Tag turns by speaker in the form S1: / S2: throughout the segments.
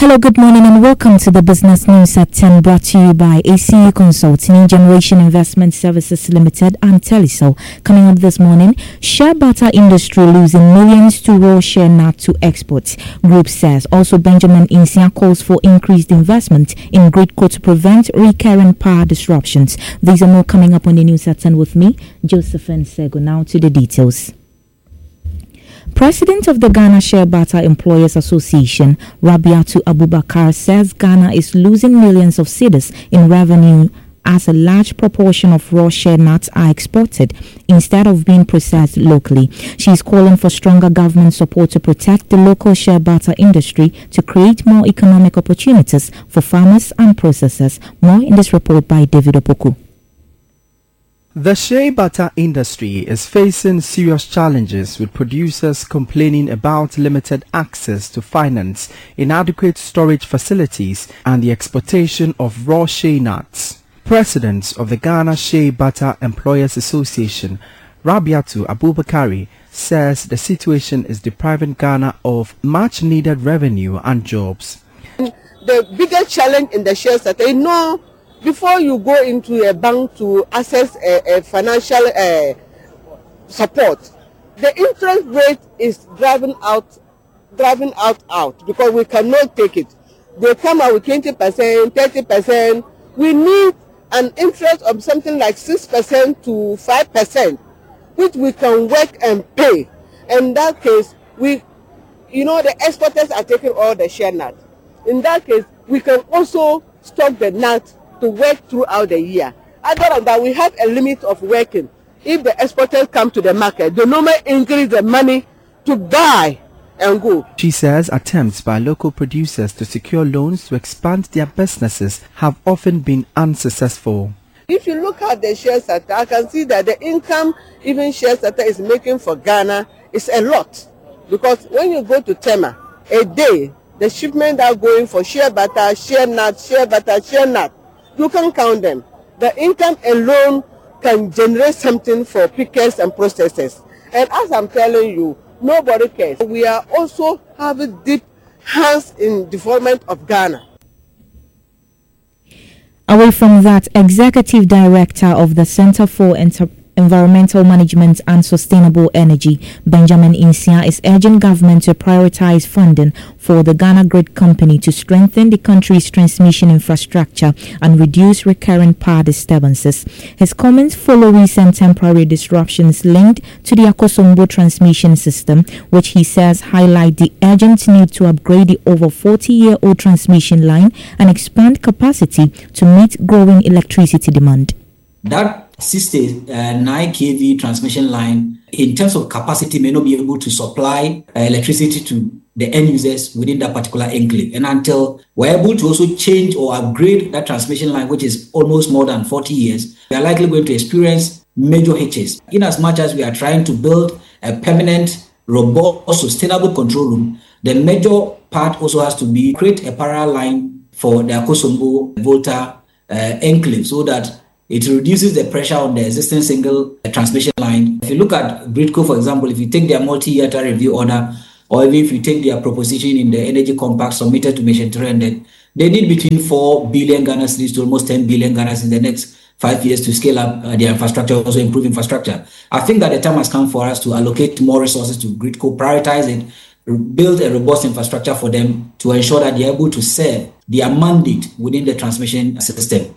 S1: Hello, good morning and welcome to the Business News at 10, brought to you by ACU Consulting, Generation Investment Services Limited and Telecel. Coming up this morning, shea butter industry losing millions to raw shea nut to exports, group says. Also, Benjamin Insia calls for increased investment in GridCo to prevent recurring power disruptions. These are more coming up on the News at 10 with me, Josephine Sego. Now to the details. President of the Ghana Shea Butter Employers Association, Rabiatu Abubakar, says Ghana is losing millions of cedis in revenue as a large proportion of raw shea nuts are exported instead of being processed locally. She is calling for stronger government support to protect the local shea butter industry to create more economic opportunities for farmers and processors. More in this report by David Opoku.
S2: The shea butter industry is facing serious challenges, with producers complaining about limited access to finance, inadequate storage facilities, and the exportation of raw shea nuts. President of the Ghana Shea Butter Employers Association, Rabiatu Abubakar, says the situation is depriving Ghana of much-needed revenue and jobs.
S3: The biggest challenge in the shea sector, before you go into a bank to access a financial support, the interest rate is driving out because we cannot take it. They come out with 20%, 30%. We need an interest of something like 6% to 5%, which we can work and pay. In that case, the exporters are taking all the shea nut. In that case, we can also stock the nut to work throughout the year. Other than that, we have a limit of working. If the exporters come to the market, they normally increase the money to buy and go.
S2: She says attempts by local producers to secure loans to expand their businesses have often been unsuccessful.
S3: If you look at the shea sector, I can see that the income even shea sector is making for Ghana is a lot. Because when you go to Tema, a day, the shipment are going for shea butter, shea nut, you can count them. The income alone can generate something for pickers and processors. And as I'm telling you, nobody cares. We are also having deep hands in development of Ghana.
S1: Away from that, Executive Director of the Center for Environmental Management and Sustainable Energy, Benjamin Insia, is urging government to prioritize funding for the Ghana Grid Company to strengthen the country's transmission infrastructure and reduce recurring power disturbances. His comments follow recent temporary disruptions linked to the Akosombo transmission system, which he says highlight the urgent need to upgrade the over 40-year-old transmission line and expand capacity to meet growing electricity demand.
S4: That 69 kV transmission line, in terms of capacity, may not be able to supply electricity to the end users within that particular enclave. And until we're able to also change or upgrade that transmission line, which is almost more than 40 years, we are likely going to experience major hitches. In as much as we are trying to build a permanent, robust, sustainable control room, the major part also has to be create a parallel line for the Akosombo Volta enclave, so that it reduces the pressure on the existing single transmission line. If you look at GridCo, for example, if you take their multi-year tariff review order, or even if you take their proposition in the Energy Compact submitted to Mission 300, they need between 4 billion Ghana cedis to almost 10 billion Ghana cedis in the next 5 years to scale up their infrastructure, also improve infrastructure. I think that the time has come for us to allocate more resources to GridCo, prioritize it, build a robust infrastructure for them to ensure that they're able to serve their mandate within the transmission system.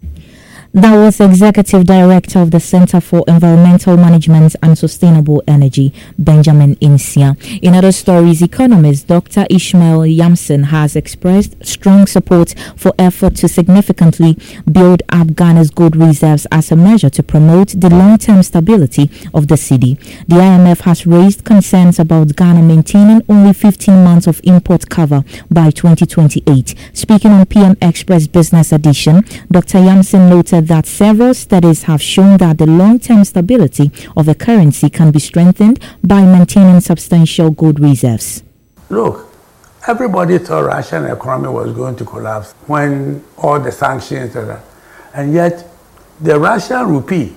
S1: That was Executive Director of the Center for Environmental Management and Sustainable Energy, Benjamin Insia. In other stories, economist Dr. Ishmael Yamson has expressed strong support for effort to significantly build up Ghana's gold reserves as a measure to promote the long-term stability of the cedi. The IMF has raised concerns about Ghana maintaining only 15 months of import cover by 2028. Speaking on PM Express Business Edition, Dr. Yamson noted that several studies have shown that the long-term stability of the currency can be strengthened by maintaining substantial gold reserves.
S5: Look, everybody thought Russian economy was going to collapse when all the sanctions, and yet the Russian rupee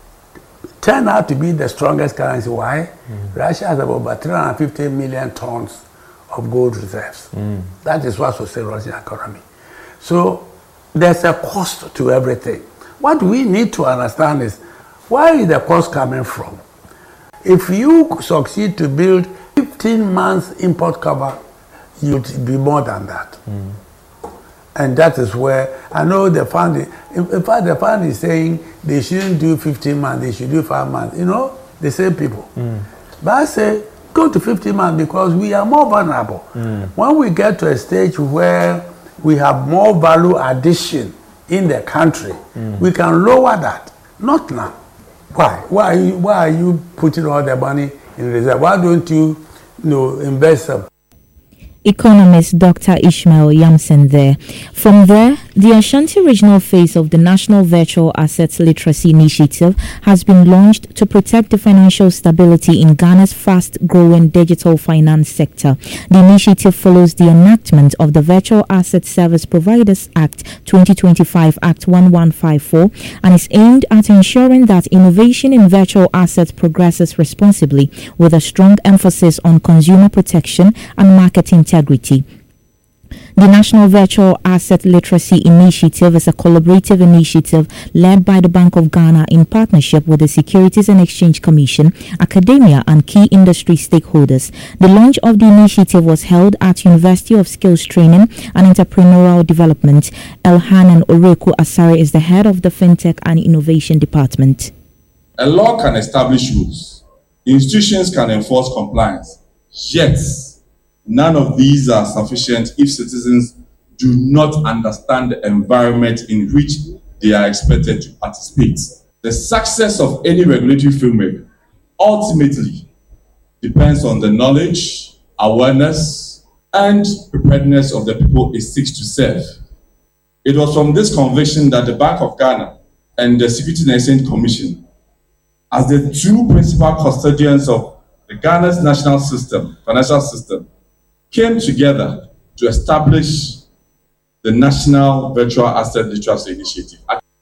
S5: turned out to be the strongest currency. Why? Russia has about 350 million tons of gold reserves. That is what sustains Russian economy. So there's a cost to everything. What we need to understand is, where is the cost coming from? If you succeed to build 15 months import cover, you'd be more than that. And that is where I know the fund, in fact, the fund is saying they shouldn't do 15 months, they should do 5 months. You know, the same people. But I say, go to 15 months because we are more vulnerable. When we get to a stage where we have more value addition in the country, we can lower that. Not now. Why? Why are you putting all the money in reserve? Why don't you invest some?
S1: Economist Dr. Ishmael Yamson there. From there, the Ashanti regional phase of the National Virtual Assets Literacy Initiative has been launched to protect the financial stability in Ghana's fast-growing digital finance sector. The initiative follows the enactment of the Virtual Asset Service Providers Act 2025 Act 1154 and is aimed at ensuring that innovation in virtual assets progresses responsibly with a strong emphasis on consumer protection and market integrity. The National Virtual Asset Literacy Initiative is a collaborative initiative led by the Bank of Ghana in partnership with the Securities and Exchange Commission, academia and key industry stakeholders. The launch of the initiative was held at University of Skills Training and Entrepreneurial Development. Elhanan Oreku Asare is the head of the FinTech and Innovation Department.
S6: A law can establish rules. Institutions can enforce compliance. Yet, none of these are sufficient if citizens do not understand the environment in which they are expected to participate. The success of any regulatory framework ultimately depends on the knowledge, awareness, and preparedness of the people it seeks to serve. It was from this conviction that the Bank of Ghana and the Securities and Exchange Commission, as the two principal custodians of the Ghana's national system, financial system, came together to establish the National Virtual Asset Literacy Initiative.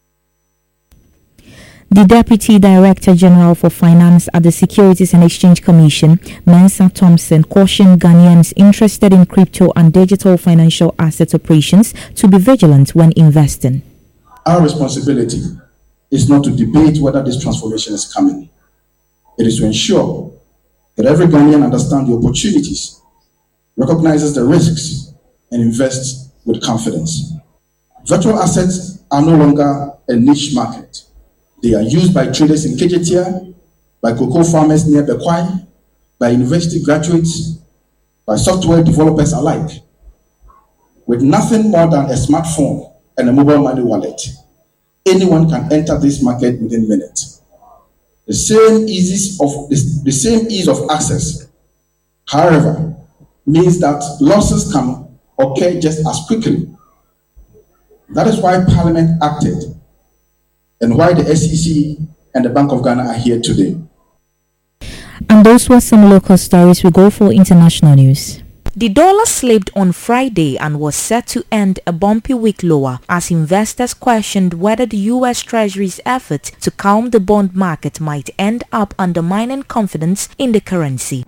S1: The Deputy Director General for Finance at the Securities and Exchange Commission, Mensa Thompson, cautioned Ghanaians interested in crypto and digital financial asset operations to be vigilant when investing.
S7: Our responsibility is not to debate whether this transformation is coming. It is to ensure that every Ghanaian understands the opportunities, recognizes the risks, and invests with confidence. Virtual assets are no longer a niche market. They are used by traders in Kejetia, by cocoa farmers near Bekwai, by university graduates, by software developers alike. With nothing more than a smartphone and a mobile money wallet, anyone can enter this market within minutes. The same ease of access, however, means that losses can occur just as quickly. That is why Parliament acted and why the SEC and the Bank of Ghana are here today.
S1: And those were some local stories. We go for international news. The dollar slipped on Friday and was set to end a bumpy week lower as investors questioned whether the U.S. Treasury's effort to calm the bond market might end up undermining confidence in the currency.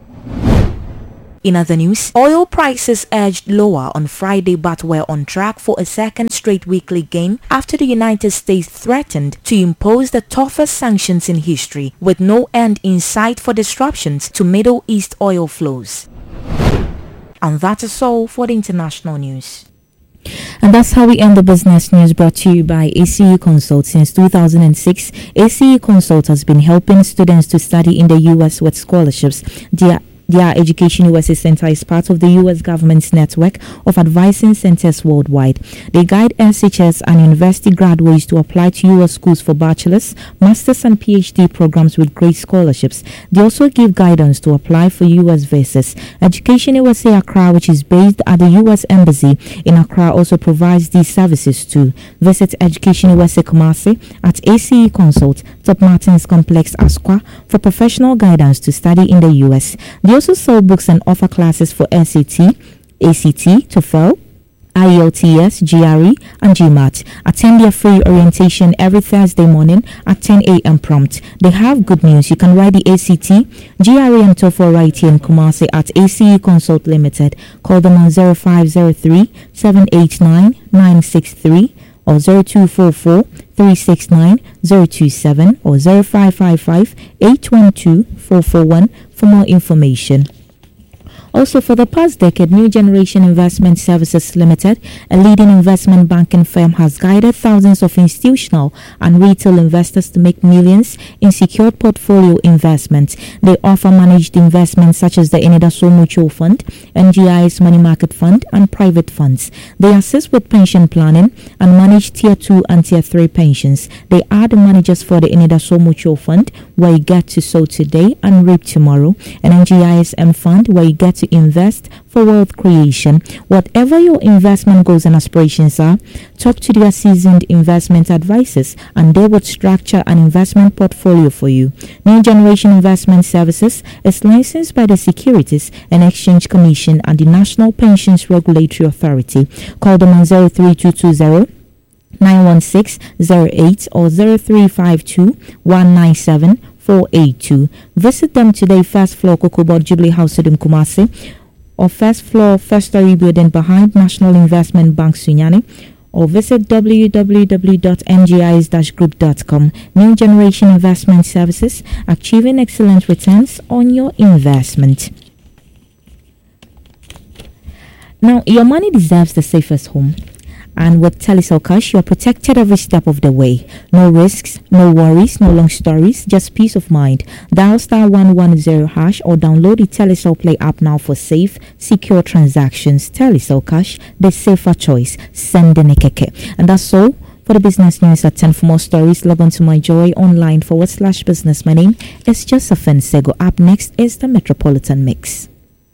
S1: In other news, oil prices edged lower on Friday but were on track for a second straight weekly gain after the United States threatened to impose the toughest sanctions in history, with no end in sight for disruptions to Middle East oil flows. And that is all for the international news. And that's how we end the business news brought to you by ACE Consult. Since 2006, ACE Consult has been helping students to study in the U.S. with scholarships. Their Education USA Center is part of the U.S. government's network of advising centers worldwide. They guide SHS and university graduates to apply to U.S. schools for bachelor's, master's and PhD programs with great scholarships. They also give guidance to apply for U.S. visas. Education USA Accra, which is based at the U.S. Embassy in Accra, also provides these services too. Visit Education USA Kumasi at ACE Consult, Top Martins Complex, Asqua, for professional guidance to study in the U.S. They also sell books and offer classes for SAT, ACT, TOEFL, IELTS, GRE, and GMAT. Attend their free orientation every Thursday morning at 10 a.m. prompt. They have good news. You can write the ACT, GRE, and TOEFL right here in Kumasi at ACE Consult Limited. Call them on 0503 789 963 or 0244 369 027 or 0555 812 441 for more information. Also, for the past decade, New Generation Investment Services Limited, a leading investment banking firm, has guided thousands of institutional and retail investors to make millions in secured portfolio investments. They offer managed investments such as the Enidaso Mutual Fund, NGI's Money Market Fund, and private funds. They assist with pension planning and manage Tier 2 and Tier 3 pensions. They are the managers for the Enidaso Mutual Fund, where you get to sow today and reap tomorrow, and NGI's M Fund, where you get to invest for wealth creation. Whatever your investment goals and aspirations are, talk to their seasoned investment advisors and they would structure an investment portfolio for you. New Generation Investment Services is licensed by the Securities and Exchange Commission and the National Pensions Regulatory Authority. Call them on 03220 91608 or 0352 197 482. Visit them today, first floor Kokobot Jubilee House in Kumasi, or first floor First Story Building behind National Investment Bank Sunyani, or visit www.ngis-group.com. New Generation Investment Services, achieving excellent returns on your investment. Now, your money deserves the safest home. And with Telecel Cash, you are protected every step of the way. No risks, no worries, no long stories, just peace of mind. Dial *110# or download the Telecel Play app now for safe, secure transactions. Telecel Cash, the safer choice. Send the Nekeke. And that's all for the business news at 10. For more stories, log on to myjoyonline.com/business. My name is Josephine Sego. Up next is the Metropolitan Mix.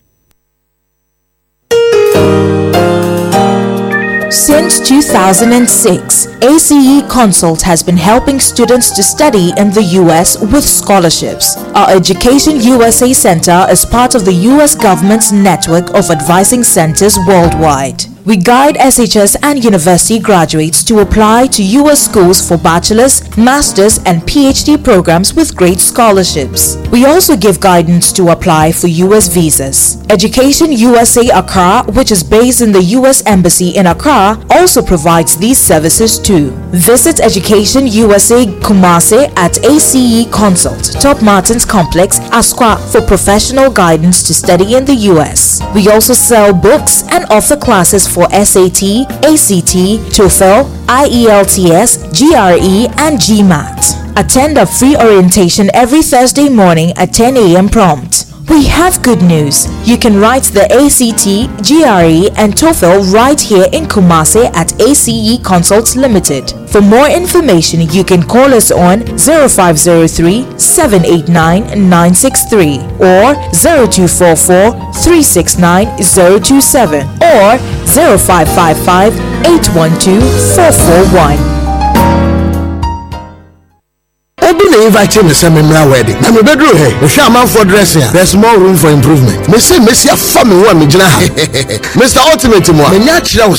S8: Since 2006, ACE Consult has been helping students to study in the U.S. with scholarships. Our Education USA Center is part of the U.S. government's network of advising centers worldwide. We guide SHS and university graduates to apply to U.S. schools for bachelor's, master's, and PhD programs with great scholarships. We also give guidance to apply for U.S. visas. Education USA Accra, which is based in the U.S. Embassy in Accra, also provides these services too. Visit Education USA Kumasi at ACE Consult, Top Martins Complex, Asqua, for professional guidance to study in the U.S. We also sell books and offer classes for SAT, ACT, TOEFL, IELTS, GRE, and GMAT. Attend a free orientation every Thursday morning at 10 a.m. prompt. We have good news. You can write the ACT, GRE, and TOEFL right here in Kumasi at ACE Consults Limited. For more information, you can call us on 0503 789 963 or 0244 369 027 or 0555 812 441.
S9: They invite me some wedding. I'm a bedroom here. The shaman for dressing. There's more room for improvement. Me say, Messia, family one, me Mr. Ultimate, me natural